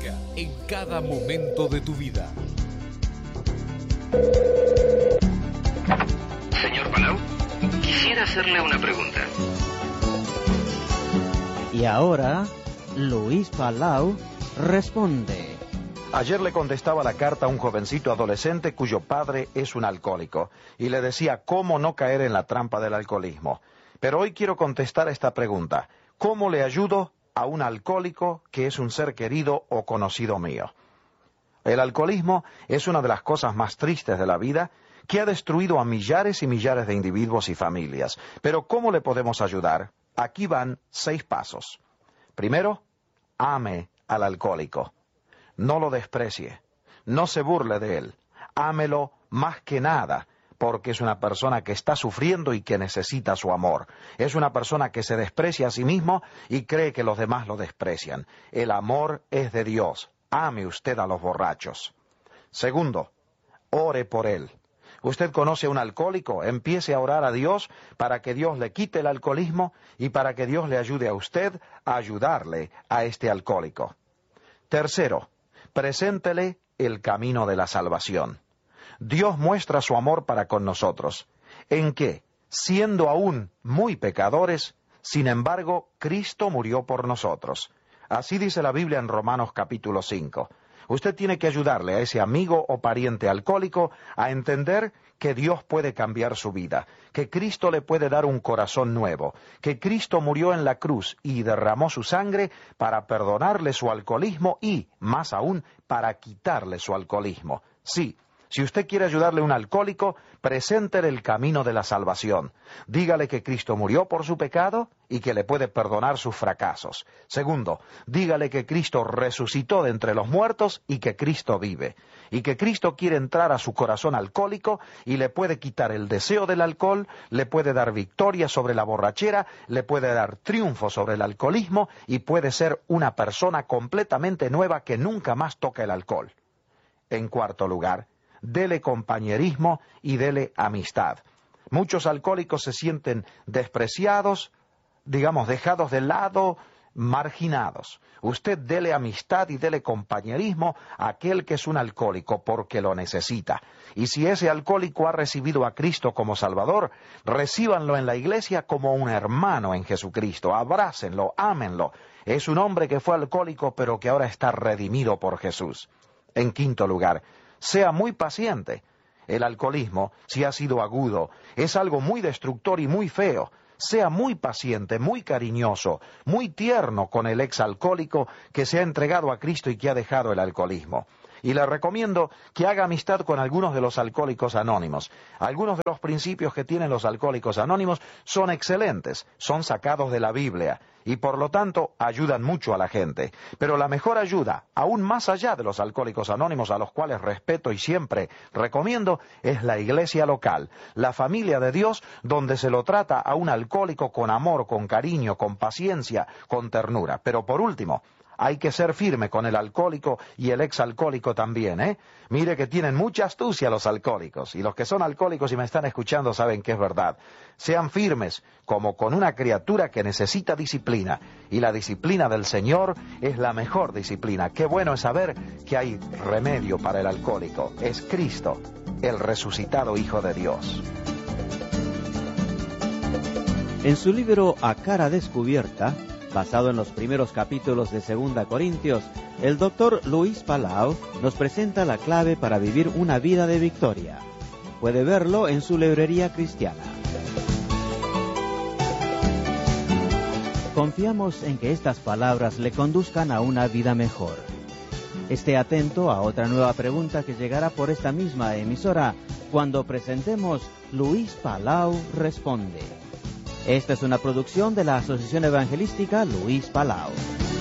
música en cada momento de tu vida. Señor Palau, quisiera hacerle una pregunta. Y ahora, Luis Palau responde. Ayer le contestaba la carta a un jovencito adolescente cuyo padre es un alcohólico y le decía cómo no caer en la trampa del alcoholismo. Pero hoy quiero contestar esta pregunta. ¿Cómo le ayudo a un alcohólico que es un ser querido o conocido mío? El alcoholismo es una de las cosas más tristes de la vida que ha destruido a millares y millares de individuos y familias. Pero ¿cómo le podemos ayudar? Aquí van 6 pasos. Primero, ame al alcohólico. No lo desprecie. No se burle de él. Ámelo más que nada, porque es una persona que está sufriendo y que necesita su amor. Es una persona que se desprecia a sí mismo y cree que los demás lo desprecian. El amor es de Dios. Ame usted a los borrachos. Segundo, ore por él. Usted conoce a un alcohólico, empiece a orar a Dios para que Dios le quite el alcoholismo y para que Dios le ayude a usted a ayudarle a este alcohólico. Tercero, preséntele el camino de la salvación. Dios muestra su amor para con nosotros, en que, siendo aún muy pecadores, sin embargo, Cristo murió por nosotros. Así dice la Biblia en Romanos capítulo 5. Usted tiene que ayudarle a ese amigo o pariente alcohólico a entender que Dios puede cambiar su vida, que Cristo le puede dar un corazón nuevo, que Cristo murió en la cruz y derramó su sangre para perdonarle su alcoholismo y, más aún, para quitarle su alcoholismo. Sí. Si usted quiere ayudarle a un alcohólico, preséntele el camino de la salvación. Dígale que Cristo murió por su pecado y que le puede perdonar sus fracasos. Segundo, dígale que Cristo resucitó de entre los muertos y que Cristo vive. Y que Cristo quiere entrar a su corazón alcohólico y le puede quitar el deseo del alcohol, le puede dar victoria sobre la borrachera, le puede dar triunfo sobre el alcoholismo y puede ser una persona completamente nueva que nunca más toca el alcohol. En cuarto lugar, dele compañerismo y dele amistad. Muchos alcohólicos se sienten despreciados, dejados de lado, marginados. Usted dele amistad y dele compañerismo a aquel que es un alcohólico porque lo necesita. Y si ese alcohólico ha recibido a Cristo como Salvador, recíbanlo en la iglesia como un hermano en Jesucristo. Abrácenlo, ámenlo. Es un hombre que fue alcohólico pero que ahora está redimido por Jesús. En quinto lugar, sea muy paciente. El alcoholismo, si ha sido agudo, es algo muy destructor y muy feo. Sea muy paciente, muy cariñoso, muy tierno con el exalcohólico que se ha entregado a Cristo y que ha dejado el alcoholismo. Y le recomiendo que haga amistad con algunos de los alcohólicos anónimos. Algunos de los principios que tienen los alcohólicos anónimos son excelentes, son sacados de la Biblia y por lo tanto ayudan mucho a la gente. Pero la mejor ayuda, aún más allá de los alcohólicos anónimos a los cuales respeto y siempre recomiendo, es la iglesia local, la familia de Dios donde se lo trata a un alcohólico con amor, con cariño, con paciencia, con ternura. Pero por último, hay que ser firme con el alcohólico y el exalcohólico también, ¿eh? Mire que tienen mucha astucia los alcohólicos, y los que son alcohólicos y me están escuchando saben que es verdad. Sean firmes, como con una criatura que necesita disciplina, y la disciplina del Señor es la mejor disciplina. Qué bueno es saber que hay remedio para el alcohólico. Es Cristo, el resucitado Hijo de Dios. En su libro A Cara Descubierta, basado en los primeros capítulos de 2 Corintios, el doctor Luis Palau nos presenta la clave para vivir una vida de victoria. Puede verlo en su librería cristiana. Confiamos en que estas palabras le conduzcan a una vida mejor. Esté atento a otra nueva pregunta que llegará por esta misma emisora cuando presentemos Luis Palau Responde. Esta es una producción de la Asociación Evangelística Luis Palau.